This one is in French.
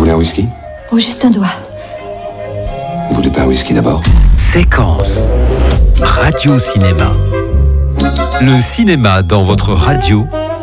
voulez un whisky? Oh, juste un doigt. Vous voulez pas un whisky d'abord? Séquence Radio Cinéma. Le cinéma dans votre radio